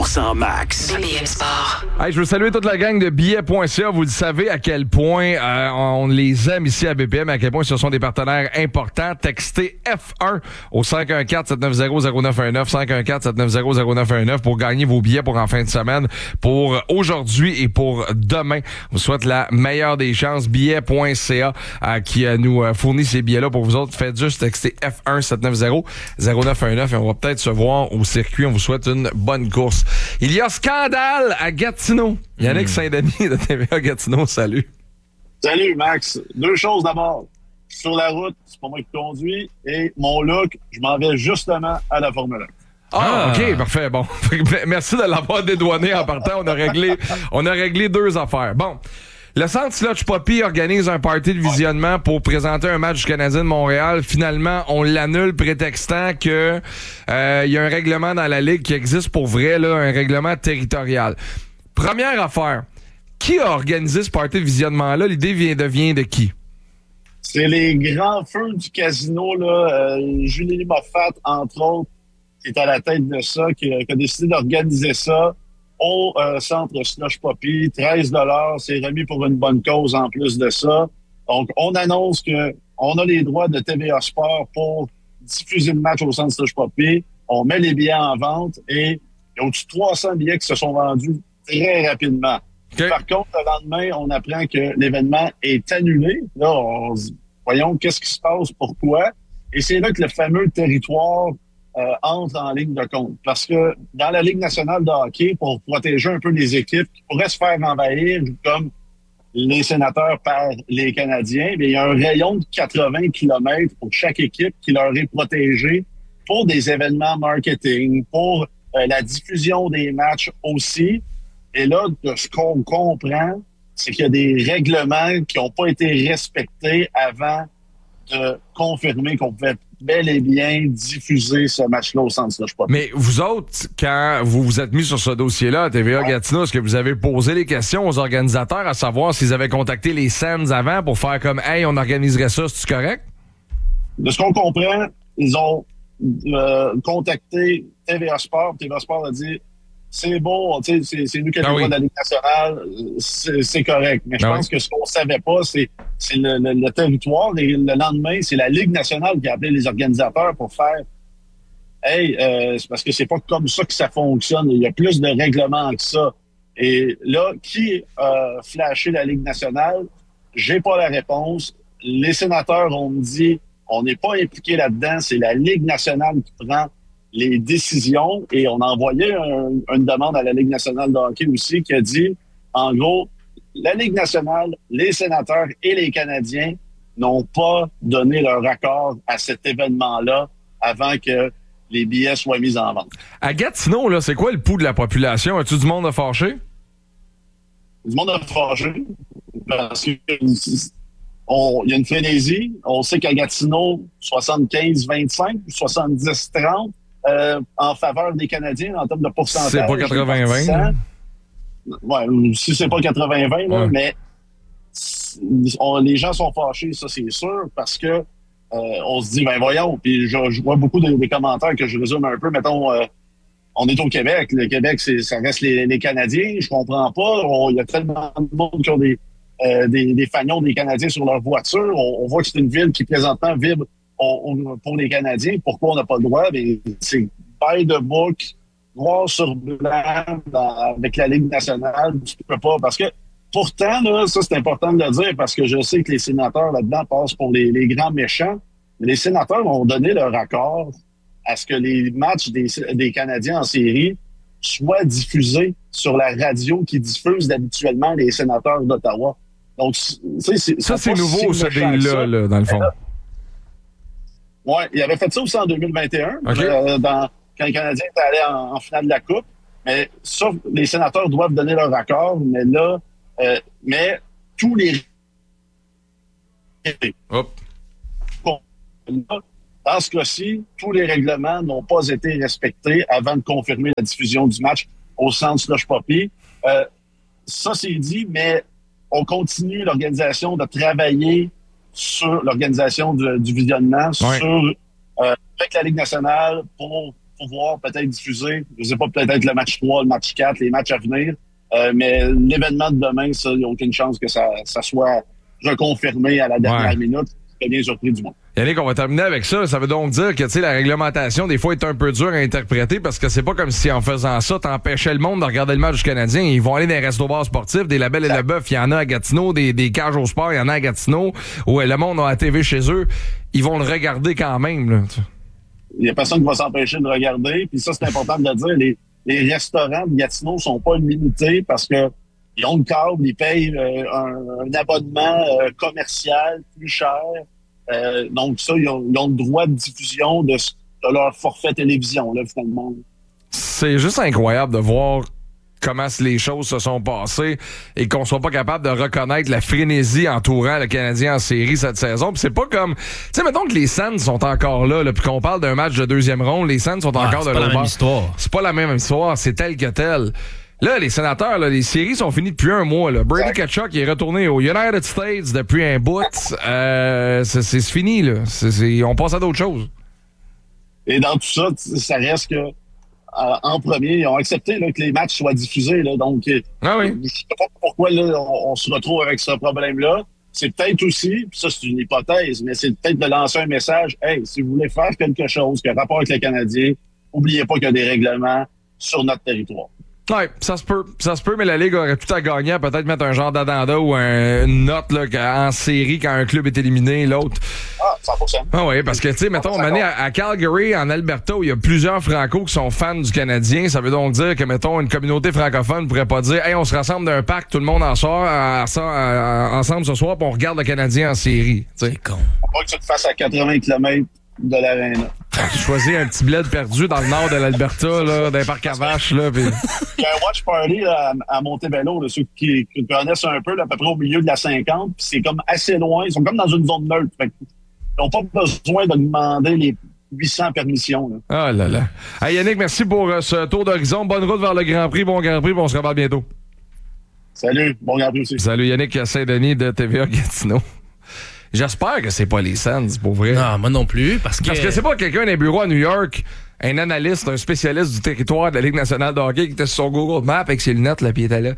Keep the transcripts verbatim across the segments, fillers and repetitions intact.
pour cent max. B B M Sport. Hey, je veux saluer toute la gang de billets point c a. Vous le savez à quel point euh, on les aime ici à B P M, à quel point ce sont des partenaires importants. Textez F un au cinq un quatre, sept neuf zéro, zéro neuf un neuf, cinq un quatre, sept neuf zéro, zéro neuf un neuf pour gagner vos billets pour en fin de semaine, pour aujourd'hui et pour demain. Je vous souhaite la meilleure des chances. billets point c a euh, qui euh, nous euh, fournit ces billets-là pour vous autres. Faites juste texter F un sept neuf zéro, zéro neuf un neuf et on va peut-être se voir au circuit. On vous souhaite une bonne course. Il y a scandale à Gatineau. Yannick mmh. Saint-Denis de T V A Gatineau, salut. Salut Max. Deux choses d'abord. Sur la route, c'est pas moi qui conduis. Et mon look, je m'en vais justement à la Formule un. Ah, OK, parfait. Bon, merci de l'avoir dédouané en partant. On a réglé, on a réglé deux affaires. Bon. Le Centre Slush Poppy organise un party de visionnement pour présenter un match du Canadien de Montréal. Finalement, on l'annule prétextant que euh, il y a un règlement dans la Ligue qui existe pour vrai, là, un règlement territorial. Première affaire, qui a organisé ce party de visionnement-là? L'idée vient de, vient de qui? C'est les grands feux du casino, là. Euh, Julie Moffat, entre autres, qui est à la tête de ça, qui, qui a décidé d'organiser ça au euh, Centre Slush Poppy. treize dollars, c'est remis pour une bonne cause en plus de ça. Donc, on annonce que on a les droits de T V A Sport pour diffuser le match au Centre Slush Poppy. On met les billets en vente et il y a au-dessus de trois cents billets qui se sont vendus très rapidement. Okay. Par contre, le lendemain, on apprend que l'événement est annulé. Là, on se dit, voyons, qu'est-ce qui se passe, pourquoi? Et c'est là que le fameux territoire Euh, entre en ligne de compte. Parce que dans la Ligue nationale de hockey, pour protéger un peu les équipes qui pourraient se faire envahir, comme les Sénateurs par les Canadiens, bien, il y a un rayon de quatre-vingts kilomètres pour chaque équipe qui leur est protégé pour des événements marketing, pour euh, la diffusion des matchs aussi. Et là, de ce qu'on comprend, c'est qu'il y a des règlements qui n'ont pas été respectés avant de confirmer qu'on pouvait bel et bien diffuser ce match-là au Centre Slush Poppy. Mais vous autres, quand vous vous êtes mis sur ce dossier-là à T V A ouais. Gatineau, est-ce que vous avez posé les questions aux organisateurs à savoir s'ils avaient contacté les Sens avant pour faire comme « Hey, on organiserait ça, c'est-tu correct? » De ce qu'on comprend, ils ont euh, contacté T V A Sport. T V A Sport a dit c'est bon, c'est, c'est nous qui avons ah oui. de la Ligue nationale, c'est, c'est correct. Mais je ah pense oui. que ce qu'on savait pas, c'est, c'est le, le, le territoire. Et le lendemain, c'est la Ligue nationale qui a appelé les organisateurs pour faire Hey, euh, c'est parce que c'est pas comme ça que ça fonctionne. Il y a plus de règlements que ça. Et là, qui a flashé la Ligue nationale? J'ai pas la réponse. Les sénateurs ont dit on n'est pas impliqué là-dedans, c'est la Ligue nationale qui prend les décisions, et on a envoyé un, une demande à la Ligue nationale de hockey aussi qui a dit, en gros, la Ligue nationale, les sénateurs et les Canadiens n'ont pas donné leur accord à cet événement-là avant que les billets soient mis en vente. À Gatineau, là, c'est quoi le pouls de la population? As-tu du monde à fâcher? Du monde à fâcher, parce qu'il y a une frénésie. On sait qu'à Gatineau, soixante-quinze vingt-cinq, soixante-dix trente, Euh, en faveur des Canadiens en termes de pourcentage. C'est pas quatre-vingts vingt. Ouais, si c'est pas quatre-vingts vingt, là, ouais. mais on, les gens sont fâchés, ça c'est sûr, parce que euh, on se dit, ben voyons, puis je, je vois beaucoup de, des commentaires que je résume un peu, mettons, euh, on est au Québec, le Québec, c'est, ça reste les, les Canadiens, je comprends pas, il y a tellement de monde qui ont des, euh, des, des fagnons des Canadiens sur leur voiture, on, on voit que c'est une ville qui présentement vibre On, on, pour les Canadiens. Pourquoi on n'a pas le droit? Mais c'est by the book, noir sur blanc, dans, avec la Ligue nationale, tu peux pas. Parce que, pourtant, là, ça, c'est important de le dire, parce que je sais que les sénateurs, là-dedans, passent pour les, les grands méchants. Mais les sénateurs ont donné leur accord à ce que les matchs des, des Canadiens en série soient diffusés sur la radio qui diffuse habituellement les sénateurs d'Ottawa. Donc, c'est, c'est, ça, c'est nouveau, ce deal-là, là, dans le fond. Oui, il avait fait ça aussi en deux mille vingt et un, okay. euh, dans, quand les Canadiens étaient allés en, en finale de la Coupe. Mais ça, les sénateurs doivent donner leur accord, mais là, euh, mais tous les... Hop. Dans ce cas-ci, tous les règlements n'ont pas été respectés avant de confirmer la diffusion du match au Centre Slush Poppy. Euh, ça, c'est dit, mais on continue l'organisation de travailler sur l'organisation du, du visionnement, ouais. sur euh, avec la Ligue nationale pour pour pouvoir peut-être diffuser, je ne sais pas, peut-être le match trois, le match quatre, les matchs à venir. Euh, mais l'événement de demain, ça, il n'y a aucune chance que ça, ça soit reconfirmé à la dernière ouais. minute. C'est bien surpris du monde. Yannick, on va terminer avec ça. Ça veut donc dire que, tu sais, la réglementation, des fois, est un peu dure à interpréter parce que c'est pas comme si, en faisant ça, t'empêchais le monde de regarder le match du Canadien. Ils vont aller dans les restos-bars sportifs, des Labels et le Bœuf, il y en a à Gatineau, des, des cages au sport, il y en a à Gatineau, où le monde a la T V chez eux. Ils vont le regarder quand même, là. Il n'y a personne qui va s'empêcher de regarder. Puis ça, c'est important de le dire. Les, les restaurants de Gatineau sont pas limités parce que ils ont le câble, ils payent euh, un, un abonnement euh, commercial plus cher. Euh, donc ça, ils ont, ils ont le droit de diffusion de, de leur forfait télévision, là, finalement. C'est juste incroyable de voir comment les choses se sont passées et qu'on soit pas capable de reconnaître la frénésie entourant le Canadien en série cette saison. Puis c'est pas comme... Tu sais, mettons que les Sens sont encore là, là puis qu'on parle d'un match de deuxième ronde, les Sens sont ah, encore de l'autre bord. C'est pas la même histoire. C'est pas la même histoire, c'est tel que tel. Là, les Sénateurs, là, les séries sont finies depuis un mois. Là. Brady Tkachuk est retourné aux United States depuis un bout. Euh, c'est, c'est fini, là. C'est, c'est, on passe à d'autres choses. Et dans tout ça, ça reste que, euh, en premier, ils ont accepté là, que les matchs soient diffusés. Là, donc, ah oui. je sais pas pourquoi là, on, on se retrouve avec ce problème-là. C'est peut-être aussi, puis ça c'est une hypothèse, mais c'est peut-être de lancer un message. Hey, si vous voulez faire quelque chose qui a rapport avec les Canadiens, n'oubliez pas qu'il y a des règlements sur notre territoire. Ouais, ça se peut. Ça se peut, mais la Ligue aurait tout à gagner à peut-être mettre un genre d'addenda ou un, une note là, en série quand un club est éliminé, l'autre. Ah, cent pour cent. Ah oui, parce que, tu sais, mettons, on à, à Calgary, en Alberta, où il y a plusieurs Francos qui sont fans du Canadien, ça veut donc dire que, mettons, une communauté francophone ne pourrait pas dire « Hey, on se rassemble d'un parc, tout le monde en sort, en, en, en, ensemble ce soir, puis on regarde le Canadien en série. » C'est con. Faut pas que tu te fasses à quatre-vingts kilomètres de l'aréna. J'ai choisi un petit bled perdu dans le nord de l'Alberta, là, d'un parc à vaches, là. Pis... Il y a un watch party là, à, à Montebello, là, ceux qui, qui connaissent un peu, là, à peu près au milieu de la cinquante, puis c'est comme assez loin. Ils sont comme dans une zone neutre. Fait ils n'ont pas besoin de demander les huit cents permissions. Là. Ah là là. Hey, Yannick, merci pour euh, ce tour d'horizon. Bonne route vers le Grand Prix. Bon Grand Prix, puis on se revoit bientôt. Salut. Bon Grand Prix aussi. Salut, Yannick Saint-Denis de T V A Gatineau. J'espère que c'est pas les Sens, pour vrai. Non, moi non plus, parce que... Parce que c'est pas quelqu'un d'un bureau à New York, un analyste, un spécialiste du territoire de la Ligue nationale de hockey qui était sur son Google Maps avec ses lunettes, là, puis il était là.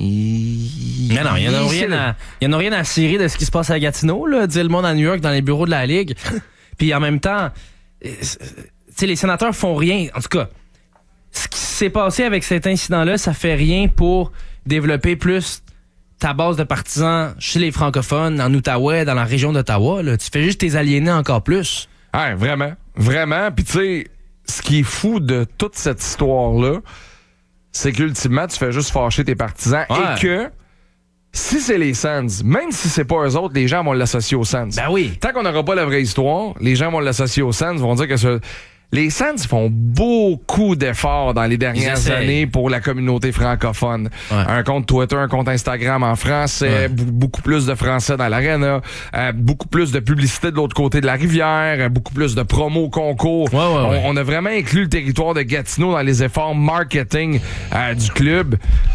Il... Mais non, il y en a rien à, il y en a rien à cirer de ce qui se passe à Gatineau, là, dire le monde à New York dans les bureaux de la Ligue. Puis en même temps, tu sais, les sénateurs font rien. En tout cas, ce qui s'est passé avec cet incident-là, ça fait rien pour développer plus ta base de partisans chez les francophones, en Outaouais, dans la région d'Ottawa. Là. Tu fais juste tes aliéner encore plus. Ouais, vraiment. Vraiment. Puis tu sais, ce qui est fou de toute cette histoire-là, c'est qu'ultimement, tu fais juste fâcher tes partisans ouais. et que si c'est les Sens, même si c'est pas eux autres, les gens vont l'associer aux Sens. Ben oui. Tant qu'on n'aura pas la vraie histoire, les gens vont l'associer aux Sens, vont dire que ce... Les Sens font beaucoup d'efforts dans les dernières années pour la communauté francophone. Ouais. Un compte Twitter, un compte Instagram en français, ouais. b- beaucoup plus de français dans l'aréna, euh, beaucoup plus de publicité de l'autre côté de la rivière, euh, beaucoup plus de promos, concours. Ouais, ouais, ouais. On, on a vraiment inclus le territoire de Gatineau dans les efforts marketing euh, du club.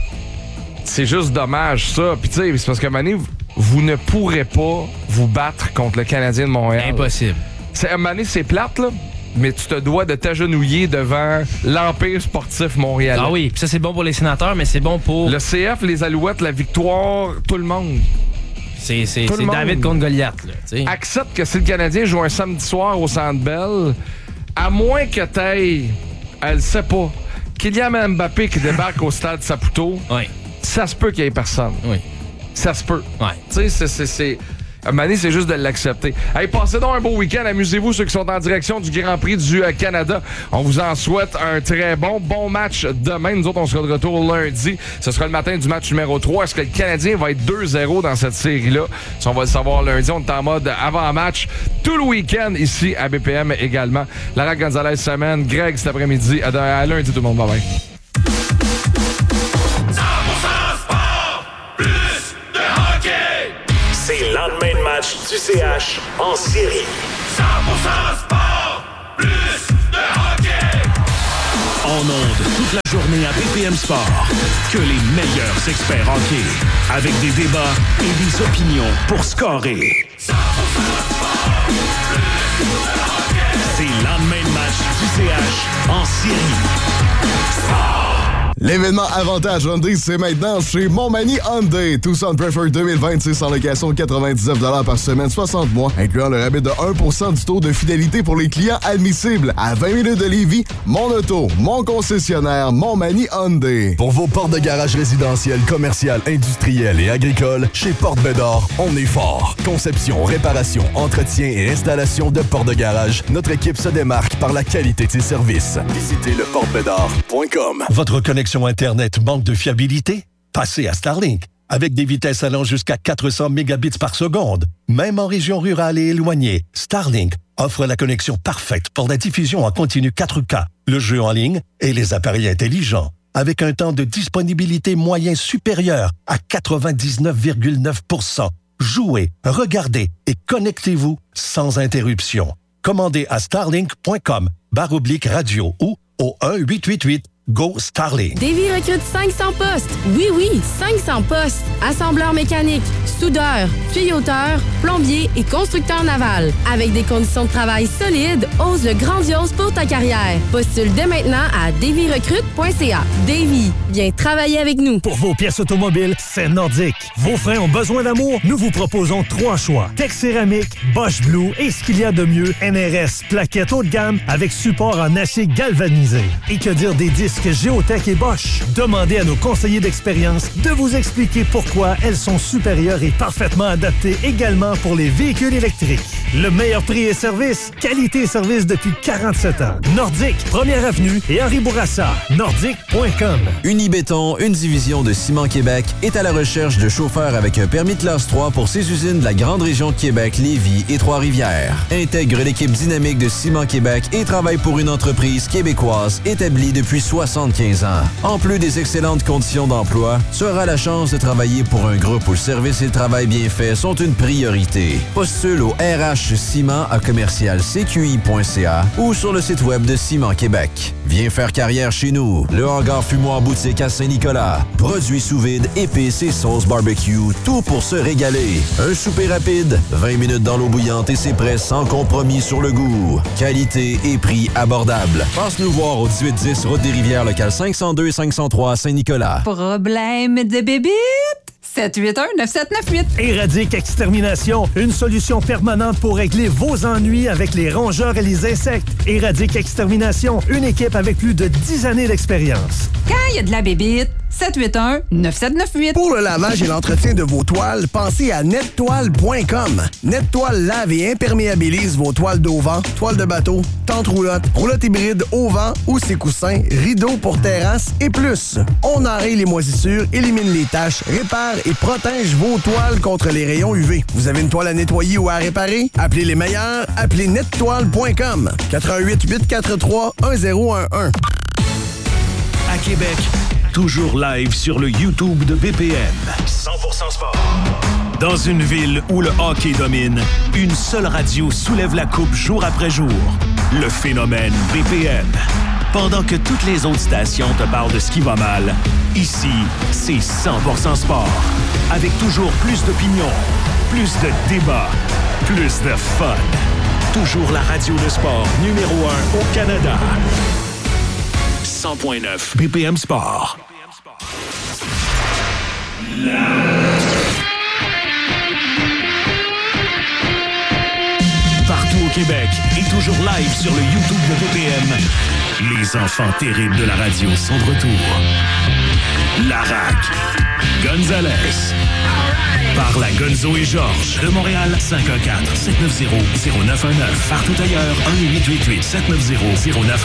C'est juste dommage, ça. Puis tu sais, c'est parce qu'à un moment donné, vous, vous ne pourrez pas vous battre contre le Canadien de Montréal. Impossible. C'est, à un moment donné, c'est plate, là. Mais tu te dois de t'agenouiller devant l'Empire sportif montréalais. Ah oui, puis ça c'est bon pour les sénateurs, mais c'est bon pour... Le C F, les Alouettes, la victoire, tout le monde. C'est, c'est, c'est David contre Goliath, là. T'sais. Accepte que si le Canadien joue un samedi soir au Centre Bell, à moins que t'ailles, elle sait pas, Kylian Mbappé qui débarque au stade Saputo, oui. ça se peut qu'il y ait personne. Oui. Ça se peut. Ouais. Tu sais, c'est... c'est, c'est À un moment donné, c'est juste de l'accepter. Hey, passez donc un beau week-end. Amusez-vous, ceux qui sont en direction du Grand Prix du euh, Canada. On vous en souhaite un très bon, bon match demain. Nous autres, on sera de retour lundi. Ce sera le matin du match numéro trois. Est-ce que le Canadien va être deux zéro dans cette série-là? Ça, on va le savoir lundi. On est en mode avant-match tout le week-end ici à B P M également. Lara Gonzalez semaine. Greg cet après-midi. À, à lundi, tout le monde. Bye-bye. C'est le lendemain de match du C H en série. cent pour cent sport, plus de hockey. En ondes toute la journée à B P M Sport. Que les meilleurs experts hockey. Avec des débats et des opinions pour scorer. cent pour cent sport, plus de hockey. C'est le lendemain de match du C H en série. L'événement Avantage Hyundai, c'est maintenant chez Montmagny Hyundai. Tucson Preferred deux mille vingt-six en location de quatre-vingt-dix-neuf dollars par semaine, soixante mois, incluant le rabais de un pour cent du taux de fidélité pour les clients admissibles. À vingt minutes de Lévis, mon auto, mon concessionnaire, Montmagny Hyundai. Pour vos portes de garage résidentielles, commerciales, industrielles et agricoles, chez Porte Bédard, on est fort. Conception, réparation, entretien et installation de portes de garage, notre équipe se démarque par la qualité de ses services. Visitez le porte bédard point com. Votre connexion Internet manque de fiabilité? Passez à Starlink. Avec des vitesses allant jusqu'à quatre cents mégabits par seconde. Même en région rurale et éloignée, Starlink offre la connexion parfaite pour la diffusion en continu quatre K, le jeu en ligne et les appareils intelligents. Avec un temps de disponibilité moyen supérieur à quatre-vingt-dix-neuf virgule neuf pour cent. Jouez, regardez et connectez-vous sans interruption. Commandez à starlink point com barre oblique radio ou au un huit huit huit Go Starlink. Davy recrute cinq cents postes. Oui, oui, cinq cents postes. Assembleur mécanique, soudeur, tuyauteur, plombier et constructeur naval. Avec des conditions de travail solides, ose le grandiose pour ta carrière. Postule dès maintenant à davy recrute point c a. Davy, viens travailler avec nous. Pour vos pièces automobiles, c'est Nordic. Vos freins ont besoin d'amour? Nous vous proposons trois choix. Tech Céramique, Bosch Blue et ce qu'il y a de mieux, N R S, plaquettes haut de gamme avec support en acier galvanisé. Et que dire des disques Géotech et Bosch? Demandez à nos conseillers d'expérience de vous expliquer pourquoi elles sont supérieures et parfaitement adaptées également pour les véhicules électriques. Le meilleur prix et service, qualité et service depuis quarante-sept ans. Nordic, première avenue et Henri Bourassa. Nordic point com. Unibéton, une division de Ciment Québec, est à la recherche de chauffeurs avec un permis de classe trois pour ses usines de la grande région de Québec, Lévis et Trois-Rivières. Intègre l'équipe dynamique de Ciment Québec et travaille pour une entreprise québécoise établie depuis soixante-quinze ans. En plus des excellentes conditions d'emploi, tu auras la chance de travailler pour un groupe où le service et le travail bien fait sont une priorité. Postule au R H Ciment à commercial c q i point c a ou sur le site web de Ciment Québec. Viens faire carrière chez nous. Le hangar fumoir boutique à Saint-Nicolas. Produits sous vide, épices et sauces barbecue, tout pour se régaler. Un souper rapide, vingt minutes dans l'eau bouillante et c'est prêt sans compromis sur le goût. Qualité et prix abordables. Passe nous voir au dix-huit dix Route des Rivières, local cinq cent deux et cinq cent trois à Saint-Nicolas. Problème de bébite? sept huit un neuf sept neuf huit. Éradique Extermination, une solution permanente pour régler vos ennuis avec les rongeurs et les insectes. Éradique Extermination, une équipe avec plus de dix années d'expérience. Quand il y a de la bébite, sept huit un neuf sept neuf huit. Pour le lavage et l'entretien de vos toiles, pensez à net toile point com. NetToile lave et imperméabilise vos toiles d'auvent, toiles de bateau, tentes roulottes, roulottes hybrides au vent ou ses coussins, rideaux pour terrasse et plus. On enraye les moisissures, élimine les taches, répare et protège vos toiles contre les rayons U V. Vous avez une toile à nettoyer ou à réparer? Appelez les meilleurs, appelez net toile point com. quatre un huit huit quatre trois un zéro un un. À Québec, toujours live sur le YouTube de B P M. cent pour cent sport. Dans une ville où le hockey domine, une seule radio soulève la coupe jour après jour. Le phénomène B P M. Pendant que toutes les autres stations te parlent de ce qui va mal, ici, c'est cent pour cent sport. Avec toujours plus d'opinions, plus de débats, plus de fun. Toujours la radio de sport numéro un au Canada. cent point neuf B P M Sport. Partout au Québec et toujours live sur le YouTube de B P M, les enfants terribles de la radio sont de retour. Larac, Gonzalez, par la Gonzo et Georges de Montréal, cinq un quatre sept neuf zéro zéro neuf un neuf. Partout ailleurs, un huit huit huit sept neuf zéro zéro neuf